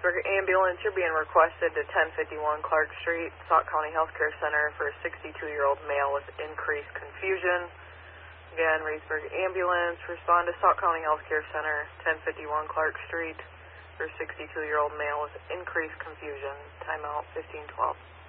Reedsburg ambulance, you're being requested to 1051 Clark Street, Sauk County Healthcare Center for a 62-year-old male with increased confusion. Again, Reedsburg ambulance, respond to Sauk County Healthcare Center, 1051 Clark Street for a 62-year-old male with increased confusion. Timeout 1512.